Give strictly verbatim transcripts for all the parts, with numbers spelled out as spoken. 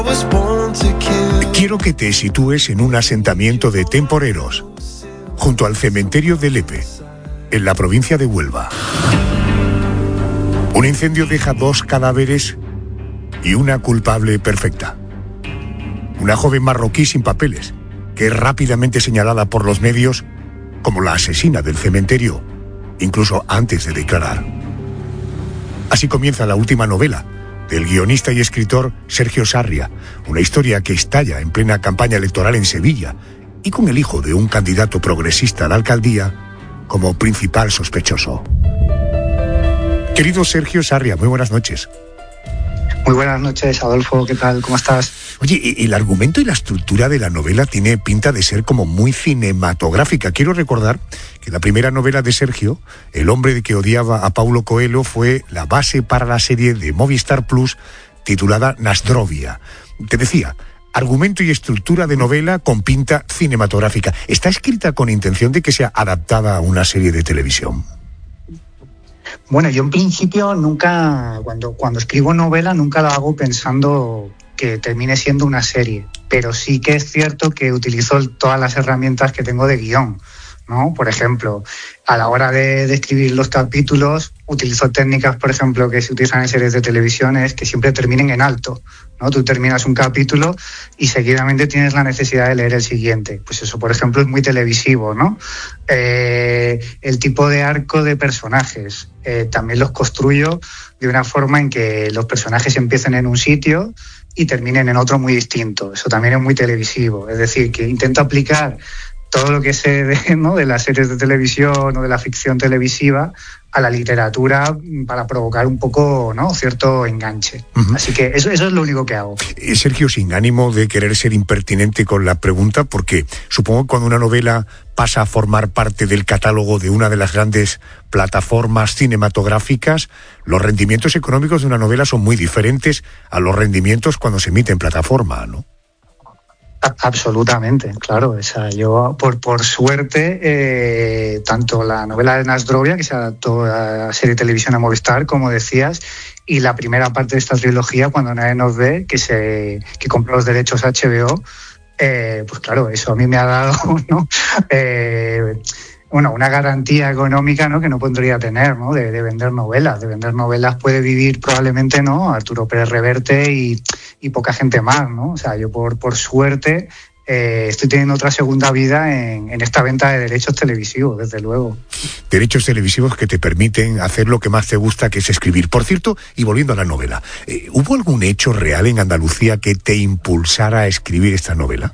Quiero que te sitúes en un asentamiento de temporeros, junto al cementerio de Lepe, en la provincia de Huelva. Un incendio deja dos cadáveres y una culpable perfecta. Una joven marroquí sin papeles, que es rápidamente señalada por los medios como la asesina del cementerio, incluso antes de declarar. Así comienza la última novela del guionista y escritor Sergio Sarria, una historia que estalla en plena campaña electoral en Sevilla y con el hijo de un candidato progresista a la alcaldía como principal sospechoso. Querido Sergio Sarria, muy buenas noches. Muy buenas noches, Adolfo, ¿qué tal? ¿Cómo estás? Oye, el argumento y la estructura de la novela tiene pinta de ser como muy cinematográfica. Quiero recordar que la primera novela de Sergio, El hombre que odiaba a Paulo Coelho, fue la base para la serie de Movistar Plus titulada Nasdrovia. Te decía, argumento y estructura de novela con pinta cinematográfica. ¿Está escrita con intención de que sea adaptada a una serie de televisión? Bueno, yo en principio nunca, cuando, cuando escribo novela, nunca la hago pensando que termine siendo una serie, pero sí que es cierto que utilizo todas las herramientas que tengo de guión, ¿no? Por ejemplo, a la hora de, de escribir los capítulos, utilizo técnicas, por ejemplo, que se utilizan en series de televisión, es que siempre terminen en alto, ¿no? Tú terminas un capítulo y seguidamente tienes la necesidad de leer el siguiente. Pues eso, por ejemplo, es muy televisivo, ¿no? Eh, el tipo de arco de personajes, eh, también los construyo de una forma en que los personajes empiecen en un sitio y terminen en otro muy distinto. Eso también es muy televisivo. Es decir, que intento aplicar todo lo que sé de, ¿no? de las series de televisión o de la ficción televisiva a la literatura para provocar un poco, ¿no? cierto enganche. Uh-huh. Así que eso, eso es lo único que hago. Eh, Sergio, sin ánimo de querer ser impertinente con la pregunta, porque supongo que cuando una novela pasa a formar parte del catálogo de una de las grandes plataformas cinematográficas, los rendimientos económicos de una novela son muy diferentes a los rendimientos cuando se emite en plataforma, ¿no? Absolutamente, claro. O sea, yo, por, por suerte, eh, tanto la novela de Nasdrovia, que se adaptó a la serie de televisión a Movistar, como decías, y la primera parte de esta trilogía, Cuando nadie nos ve, que se que compró los derechos a H B O, eh, pues claro, eso a mí me ha dado, ¿no? Eh, bueno, una garantía económica, ¿no? que no podría tener, ¿no? De, de vender novelas. De vender novelas puede vivir probablemente, ¿no? Arturo Pérez Reverte y, y poca gente más, ¿no? O sea, yo por, por suerte eh, estoy teniendo otra segunda vida en, en esta venta de derechos televisivos, desde luego. Derechos televisivos que te permiten hacer lo que más te gusta, que es escribir. Por cierto, y volviendo a la novela, eh, ¿hubo algún hecho real en Andalucía que te impulsara a escribir esta novela?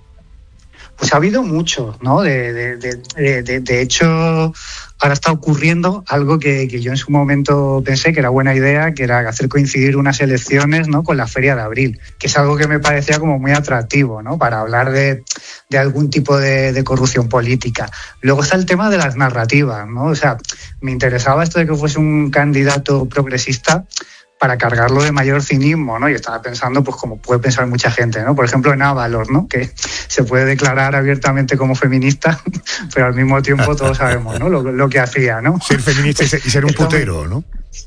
Pues ha habido mucho, ¿no? De, de, de, de, de hecho, ahora está ocurriendo algo que, que yo en su momento pensé que era buena idea, que era hacer coincidir unas elecciones, ¿no? con la Feria de Abril, que es algo que me parecía como muy atractivo, ¿no? Para hablar de, de algún tipo de, de corrupción política. Luego está el tema de las narrativas, ¿no? O sea, me interesaba esto de que fuese un candidato progresista para cargarlo de mayor cinismo, ¿no? Y estaba pensando, pues como puede pensar mucha gente, ¿no? Por ejemplo, en Ábalos, ¿no? Que se puede declarar abiertamente como feminista, pero al mismo tiempo todos sabemos, ¿no? Lo, lo que hacía, ¿no? Ser feminista y ser, y ser un putero, ¿no?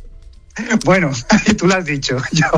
Bueno, tú lo has dicho. Yo,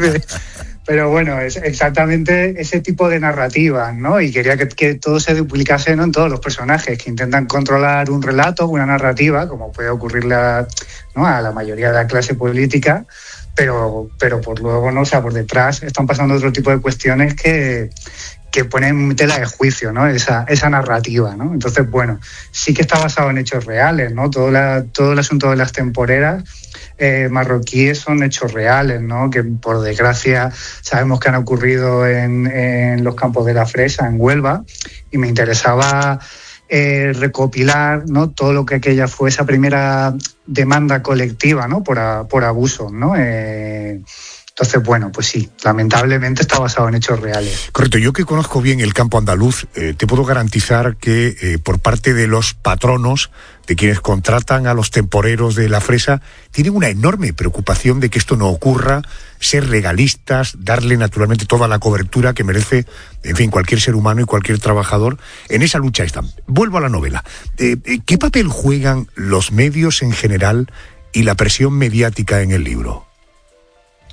pero bueno, es exactamente ese tipo de narrativa, ¿no? Y quería que, que todo se duplicase, ¿no? En todos los personajes que intentan controlar un relato, una narrativa, como puede ocurrirle a, ¿no? a la mayoría de la clase política, pero pero por luego, no, o sea, por detrás están pasando otro tipo de cuestiones que, que ponen tela de juicio, ¿no? Esa, esa narrativa, ¿no? Entonces, bueno, sí que está basado en hechos reales, ¿no? Todo, la, todo el asunto de las temporeras eh, marroquíes son hechos reales, ¿no? Que por desgracia sabemos que han ocurrido en, en los campos de la Fresa, en Huelva, y me interesaba Eh, recopilar, ¿no? todo lo que aquella fue esa primera demanda colectiva, ¿no? por, a, por abuso, ¿no? Eh, entonces, bueno, pues sí, lamentablemente está basado en hechos reales. Correcto. Yo que conozco bien el campo andaluz, eh, te puedo garantizar que eh, por parte de los patronos, de quienes contratan a los temporeros de la Fresa, tienen una enorme preocupación de que esto no ocurra, ser legalistas, darle naturalmente toda la cobertura que merece, en fin, cualquier ser humano y cualquier trabajador. En esa lucha están. Vuelvo a la novela. Eh, ¿Qué papel juegan los medios en general y la presión mediática en el libro?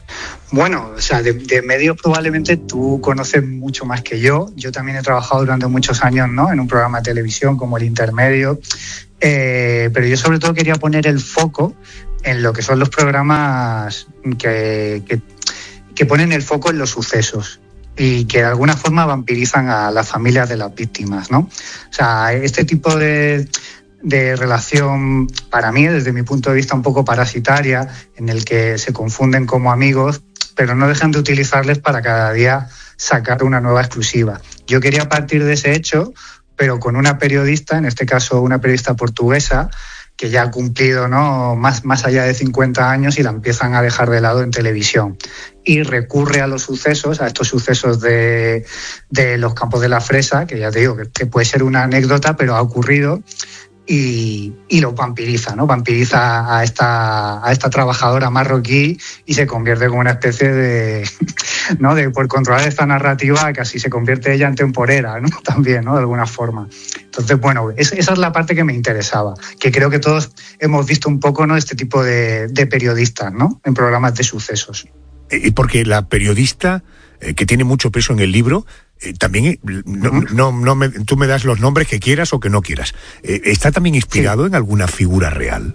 Bueno, o sea, de, de medios probablemente tú conoces mucho más que yo. Yo también he trabajado durante muchos años, ¿no?, en un programa de televisión como El Intermedio, eh, pero yo sobre todo quería poner el foco en lo que son los programas que, que, que ponen el foco en los sucesos y que de alguna forma vampirizan a las familias de las víctimas, ¿no? O sea, este tipo de... de relación, para mí, desde mi punto de vista, un poco parasitaria, en el que se confunden como amigos, pero no dejan de utilizarles para cada día sacar una nueva exclusiva. Yo quería partir de ese hecho, pero con una periodista, en este caso una periodista portuguesa, que ya ha cumplido, ¿no?, más, más allá de cincuenta años y la empiezan a dejar de lado en televisión. Y recurre a los sucesos, a estos sucesos de, de los Campos de la Fresa, que ya te digo que, que puede ser una anécdota, pero ha ocurrido. Y, y lo vampiriza, ¿no? Vampiriza a esta, a esta trabajadora marroquí y se convierte como una especie de, ¿no?, de, por controlar esta narrativa, casi se convierte ella en temporera, ¿no?, también, ¿no?, de alguna forma. Entonces, bueno, es, esa es la parte que me interesaba, que creo que todos hemos visto un poco, ¿no?, este tipo de, de periodistas, ¿no?, en programas de sucesos. Y porque la periodista, eh, que tiene mucho peso en el libro, Eh, también, eh, no, uh-huh. no, no me, tú me das los nombres que quieras o que no quieras. Eh, ¿Está también inspirado sí. en alguna figura real?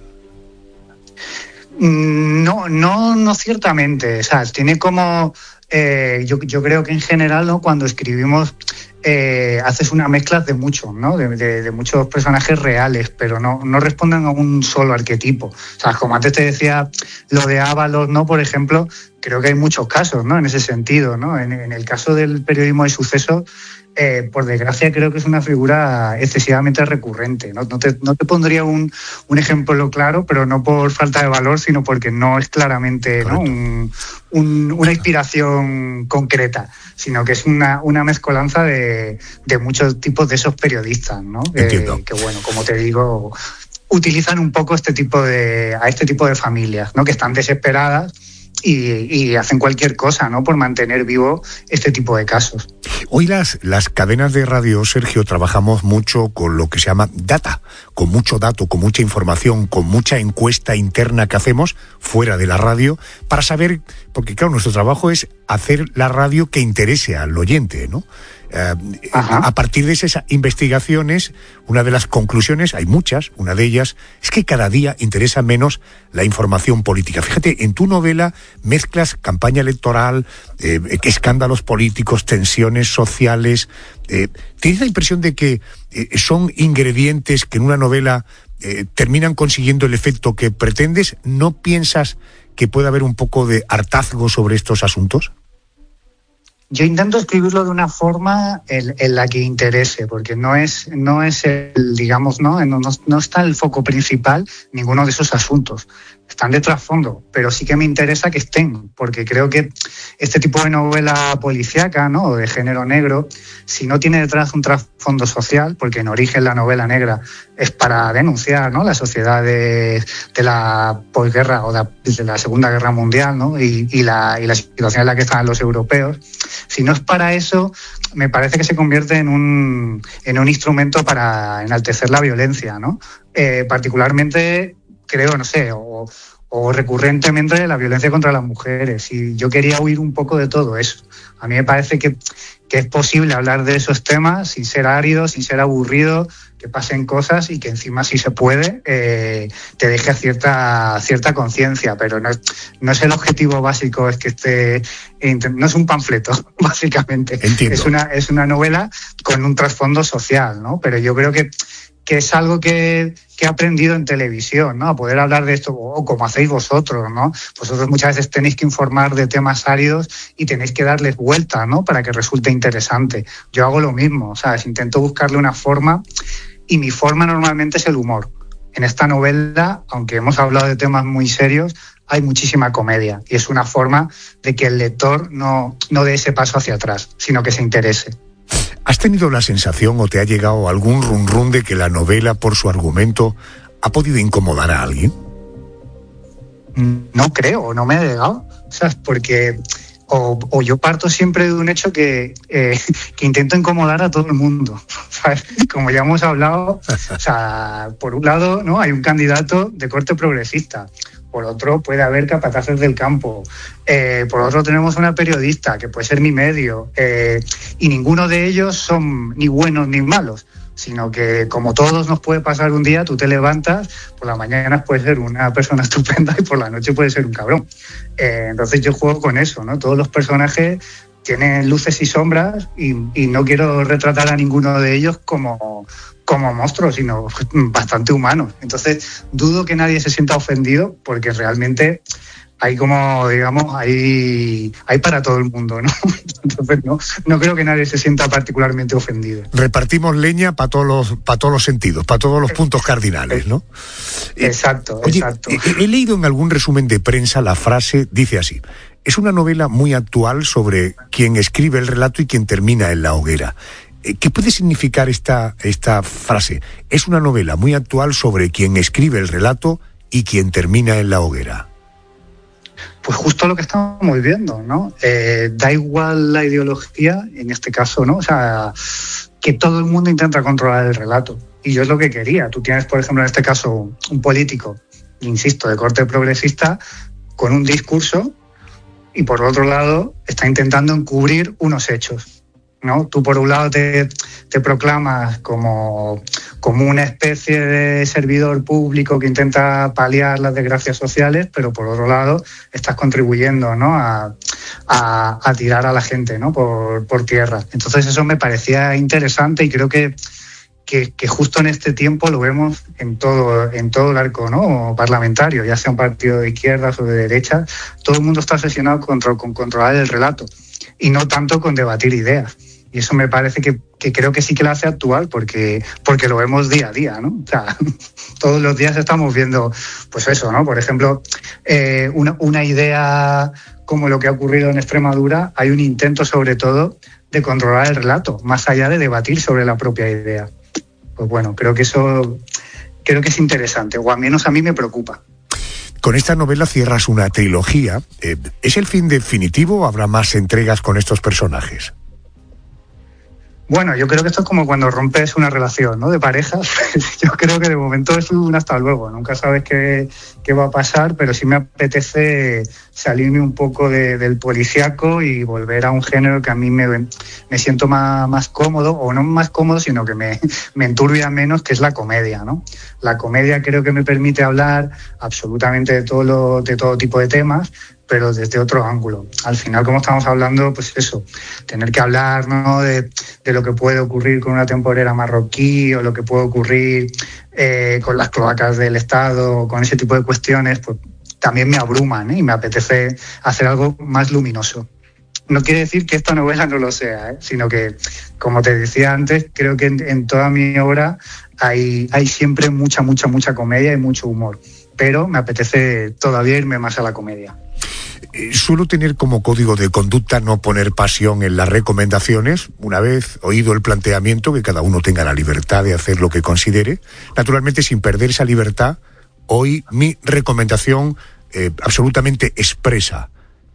No, no, no ciertamente. O sea, tiene como... Eh, yo, yo creo que en general, ¿no?, cuando escribimos eh, haces una mezcla de muchos, ¿no?, de, de, de muchos personajes reales, pero no, no responden a un solo arquetipo. O sea, como antes te decía lo de Ábalos, ¿no?, por ejemplo, creo que hay muchos casos, ¿no?, en ese sentido, ¿no? En, en el caso del periodismo de sucesos, eh, por desgracia creo que es una figura excesivamente recurrente. No, no, te, no te pondría un, un ejemplo claro, pero no por falta de valor, sino porque no es claramente, ¿no?, un, un, una inspiración concreta, sino que es una, una mezcolanza de, de muchos tipos de esos periodistas, ¿no? Entiendo. Eh, que bueno, como te digo, utilizan un poco este tipo de, a este tipo de familias, ¿no?, que están desesperadas y, y hacen cualquier cosa, ¿no?, por mantener vivo este tipo de casos. Hoy las, las cadenas de radio, Sergio, trabajamos mucho con lo que se llama data, con mucho dato, con mucha información, con mucha encuesta interna que hacemos fuera de la radio para saber, porque claro, nuestro trabajo es hacer la radio que interese al oyente, ¿no? Eh, a partir de esas investigaciones, una de las conclusiones, hay muchas, una de ellas es que cada día interesa menos la información política. Fíjate, en tu novela mezclas campaña electoral, eh, escándalos políticos, tensiones sociales. Eh, ¿Tienes la impresión de que eh, son ingredientes que en una novela eh, terminan consiguiendo el efecto que pretendes? ¿No piensas que puede haber un poco de hartazgo sobre estos asuntos? Yo intento escribirlo de una forma en, en la que interese, porque no es, no es el, digamos, ¿no? No, no está el foco principal ninguno de esos asuntos. Están de trasfondo, pero sí que me interesa que estén, porque creo que este tipo de novela policíaca, ¿no?, o de género negro, si no tiene detrás un trasfondo social, porque en origen la novela negra es para denunciar, ¿no?, la sociedad de, de la posguerra o de, de la Segunda Guerra Mundial, ¿no?, y, y, la, y la situación en la que están los europeos. Si no es para eso, me parece que se convierte en un, en un instrumento para enaltecer la violencia, ¿no? Eh, particularmente, creo, no sé, o, o recurrentemente la violencia contra las mujeres. Y yo quería huir un poco de todo eso. A mí me parece que, que es posible hablar de esos temas sin ser árido, sin ser aburrido, que pasen cosas y que encima, si se puede, eh, te deje cierta cierta conciencia, pero no es, no es el objetivo básico, es que esté, no es un panfleto, básicamente. Entiendo. Es una, es una novela con un trasfondo social, ¿no? Pero yo creo que que es algo que, que he aprendido en televisión, ¿no? A poder hablar de esto, o como hacéis vosotros, ¿no? Vosotros muchas veces tenéis que informar de temas áridos y tenéis que darles vuelta, ¿no?, para que resulte interesante. Yo hago lo mismo, ¿sabes? Intento buscarle una forma, y mi forma normalmente es el humor. En esta novela, aunque hemos hablado de temas muy serios, hay muchísima comedia, y es una forma de que el lector no, no dé ese paso hacia atrás, sino que se interese. ¿Has tenido la sensación o te ha llegado algún run run de que la novela, por su argumento, ha podido incomodar a alguien? No creo, no me ha llegado, ¿sabes? Porque o, o yo parto siempre de un hecho que, eh, que intento incomodar a todo el mundo, ¿sabes? Como ya hemos hablado, o sea, por un lado, ¿no?, hay un candidato de corte progresista. por otro puede haber capataces del campo, eh, por otro tenemos una periodista que puede ser mi medio, eh, y ninguno de ellos son ni buenos ni malos, sino que como todos nos puede pasar un día, tú te levantas, por la mañana puedes ser una persona estupenda y por la noche puedes ser un cabrón. Eh, entonces yo juego con eso, ¿no? Todos los personajes tienen luces y sombras y, y no quiero retratar a ninguno de ellos como, como monstruos, sino bastante humanos. Entonces dudo que nadie se sienta ofendido porque realmente hay como, digamos, hay, hay para todo el mundo, ¿no? Entonces no, no creo que nadie se sienta particularmente ofendido. Repartimos leña para todos los, para todos los sentidos, para todos los puntos cardinales, ¿no? Exacto, Oye, exacto. He, he leído en algún resumen de prensa la frase, dice así: es una novela muy actual sobre quien escribe el relato y quien termina en la hoguera. ¿Qué puede significar esta, esta frase? Es una novela muy actual sobre quien escribe el relato y quien termina en la hoguera. Pues justo lo que estamos viendo, ¿no? Eh, da igual la ideología, en este caso, ¿no? O sea, que todo el mundo intenta controlar el relato. Y yo es lo que quería. Tú tienes, por ejemplo, en este caso, un político, insisto, de corte progresista, con un discurso, y por otro lado está intentando encubrir unos hechos, ¿no? Tú por un lado te, te proclamas como, como una especie de servidor público que intenta paliar las desgracias sociales, pero por otro lado estás contribuyendo, ¿no? a, a, a tirar a la gente, ¿no? por, por tierra. Entonces eso me parecía interesante y creo que Que, que justo en este tiempo lo vemos en todo en todo el arco, ¿no? parlamentario, ya sea un partido de izquierdas o de derechas, todo el mundo está obsesionado con, con controlar el relato y no tanto con debatir ideas. Y eso me parece que, que creo que sí que lo hace actual porque, porque lo vemos día a día, ¿no? O sea, todos los días estamos viendo, pues eso, ¿no? Por ejemplo, eh, una, una idea como lo que ha ocurrido en Extremadura, hay un intento sobre todo de controlar el relato, más allá de debatir sobre la propia idea. Pues bueno, creo que eso creo que es interesante, o al menos a mí me preocupa. Con esta novela cierras una trilogía. Eh, ¿Es el fin definitivo o habrá más entregas con estos personajes? Bueno, yo creo que esto es como cuando rompes una relación, ¿no? De pareja. Yo creo que de momento es un hasta luego. Nunca sabes qué, qué va a pasar, pero sí me apetece salirme un poco de, del policíaco y volver a un género que a mí me, me siento más, más cómodo, o no más cómodo, sino que me, me enturbia menos, que es la comedia, ¿no? La comedia creo que me permite hablar absolutamente de todo, lo, de todo tipo de temas, pero desde otro ángulo. Al final, como estamos hablando, pues eso, tener que hablar, ¿no? de, de lo que puede ocurrir con una temporera marroquí o lo que puede ocurrir eh, con las cloacas del Estado, con ese tipo de cuestiones, pues también me abruman, ¿eh? Y me apetece hacer algo más luminoso. No quiere decir que esta novela no lo sea, ¿eh? Sino que, como te decía antes, creo que en, en toda mi obra hay, hay siempre mucha, mucha, mucha comedia y mucho humor. Pero me apetece todavía irme más a la comedia. Suelo tener como código de conducta no poner pasión en las recomendaciones. Una vez oído el planteamiento, que cada uno tenga la libertad de hacer lo que considere, naturalmente sin perder esa libertad, hoy mi recomendación eh, absolutamente expresa: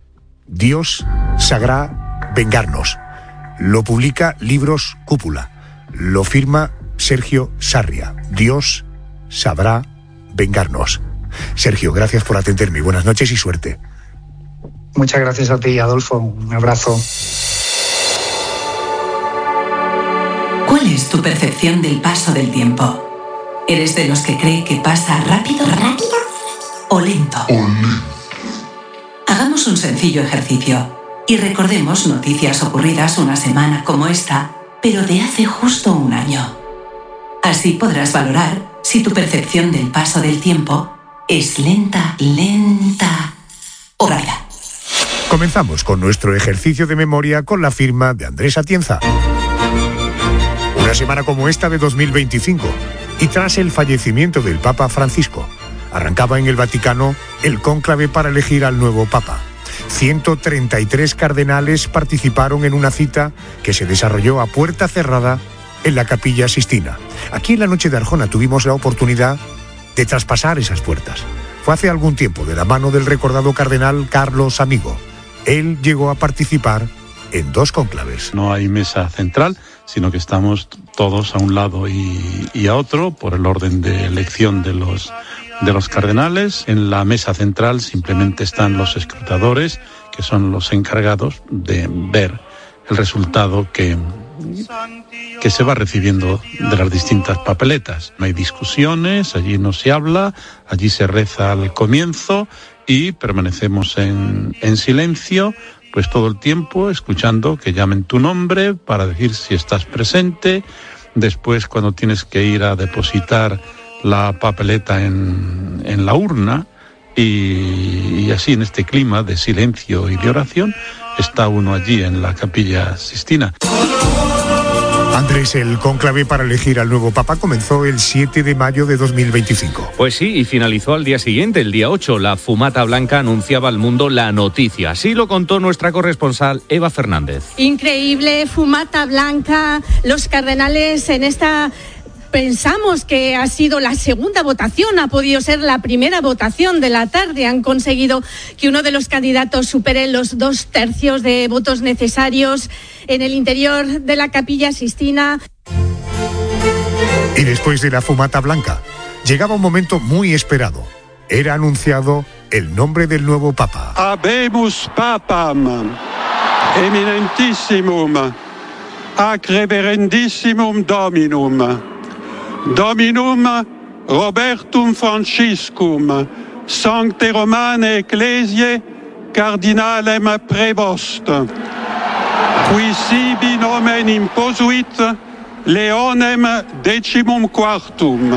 Dios sabrá vengarnos. Lo publica Libros Cúpula. Lo firma Sergio Sarria. Dios sabrá vengarnos. Sergio, gracias por atenderme. Buenas noches y suerte. Muchas gracias a ti, Adolfo. Un abrazo. ¿Cuál es tu percepción del paso del tiempo? ¿Eres de los que cree que pasa rápido, rápido o lento? Hagamos un sencillo ejercicio y recordemos noticias ocurridas una semana como esta, pero de hace justo un año. Así podrás valorar si tu percepción del paso del tiempo es lenta, lenta o rápida. Comenzamos con nuestro ejercicio de memoria con la firma de Andrés Atienza. Una semana como esta de dos mil veinticinco, y tras el fallecimiento del Papa Francisco, arrancaba en el Vaticano el cónclave para elegir al nuevo Papa. ciento treinta y tres cardenales participaron en una cita que se desarrolló a puerta cerrada en la Capilla Sixtina. Aquí en la noche de Arjona tuvimos la oportunidad de traspasar esas puertas. Fue hace algún tiempo, de la mano del recordado cardenal Carlos Amigo. Él llegó a participar en dos cónclaves. No hay mesa central, sino que estamos todos a un lado y, y a otro por el orden de elección de los de los cardenales. En la mesa central simplemente están los escrutadores, que son los encargados de ver el resultado que, que se va recibiendo de las distintas papeletas. No hay discusiones, allí no se habla, allí se reza al comienzo y permanecemos en, en silencio, pues todo el tiempo escuchando que llamen tu nombre para decir si estás presente. Después, cuando tienes que ir a depositar la papeleta en, en la urna, y, y así en este clima de silencio y de oración, está uno allí en la Capilla Sixtina. Andrés, el cónclave para elegir al nuevo Papa comenzó el siete de mayo de dos mil veinticinco. Pues sí, y finalizó al día siguiente, el día ocho. La fumata blanca anunciaba al mundo la noticia. Así lo contó nuestra corresponsal Eva Fernández. Increíble, fumata blanca, los cardenales en esta... Pensamos que ha sido la segunda votación, ha podido ser la primera votación de la tarde. Han conseguido que uno de los candidatos supere los dos tercios de votos necesarios en el interior de la Capilla Sixtina. Y después de la fumata blanca, llegaba un momento muy esperado. Era anunciado el nombre del nuevo Papa. Habemus Papam, eminentissimum, ac reverendissimum Dominum. Dominum Robertum Franciscum, Sancte Romane Ecclesiae, Cardinalem Prevost, qui sibi nomen imposuit Leonem Decimum Quartum.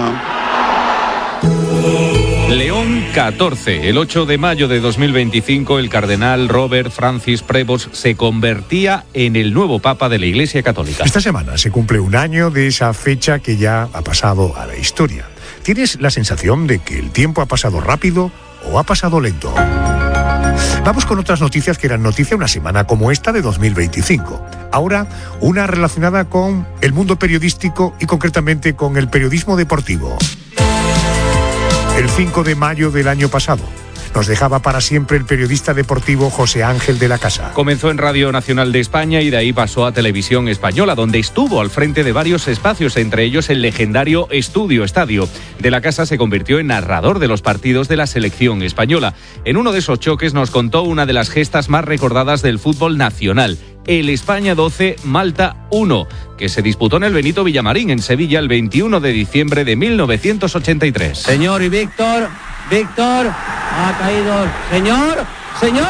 León catorce. El ocho de mayo de dos mil veinticinco, el cardenal Robert Francis Prevost se convertía en el nuevo Papa de la Iglesia Católica. Esta semana se cumple un año de esa fecha que ya ha pasado a la historia. ¿Tienes la sensación de que el tiempo ha pasado rápido o ha pasado lento? Vamos con otras noticias que eran noticia una semana como esta de dos mil veinticinco. Ahora, una relacionada con el mundo periodístico y concretamente con el periodismo deportivo. El cinco de mayo del año pasado nos dejaba para siempre el periodista deportivo José Ángel de la Casa. Comenzó en Radio Nacional de España y de ahí pasó a Televisión Española, donde estuvo al frente de varios espacios, entre ellos el legendario Estudio Estadio. De la Casa se convirtió en narrador de los partidos de la selección española. En uno de esos choques nos contó una de las gestas más recordadas del fútbol nacional, el España doce, Malta uno, que se disputó en el Benito Villamarín, en Sevilla, el veintiuno de diciembre de mil novecientos ochenta y tres. Señor y Víctor, Víctor, ha caído, señor, señor,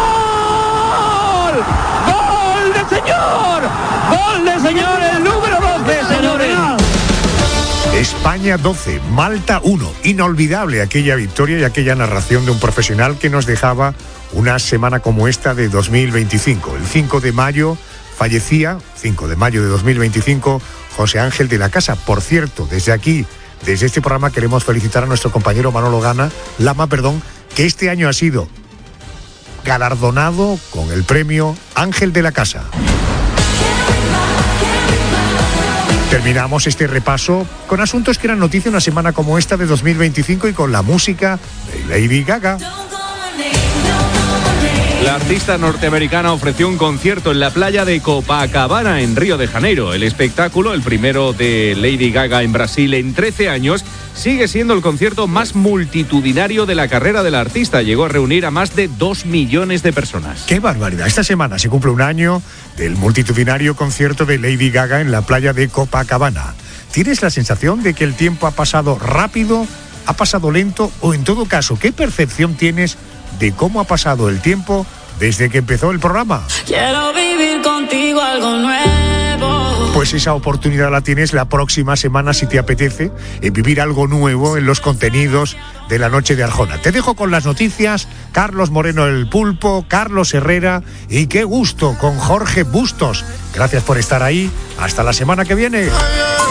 ¡gol! ¡Gol del señor! ¡Gol del señor, el número doce, señores! España doce, Malta uno. Inolvidable aquella victoria y aquella narración de un profesional que nos dejaba una semana como esta de dos mil veinticinco. El cinco de mayo fallecía, cinco de mayo de dos mil veinticinco, José Ángel de la Casa. Por cierto, desde aquí, desde este programa queremos felicitar a nuestro compañero Manolo Gana, Lama, perdón, que este año ha sido galardonado con el premio Ángel de la Casa. Terminamos este repaso con asuntos que eran noticia una semana como esta de dos mil veinticinco y con la música de Lady Gaga. La artista norteamericana ofreció un concierto en la playa de Copacabana, en Río de Janeiro. El espectáculo, el primero de Lady Gaga en Brasil en trece años, sigue siendo el concierto más multitudinario de la carrera de la artista. Llegó a reunir a más de dos millones de personas. ¡Qué barbaridad! Esta semana se cumple un año del multitudinario concierto de Lady Gaga en la playa de Copacabana. ¿Tienes la sensación de que el tiempo ha pasado rápido, ha pasado lento o, en todo caso, qué percepción tienes de cómo ha pasado el tiempo desde que empezó el programa? Quiero vivir contigo algo nuevo. Pues esa oportunidad la tienes la próxima semana, si te apetece, en vivir algo nuevo en los contenidos de la Noche de Arjona. Te dejo con las noticias, Carlos Moreno el Pulpo, Carlos Herrera y qué gusto con Jorge Bustos. Gracias por estar ahí. Hasta la semana que viene.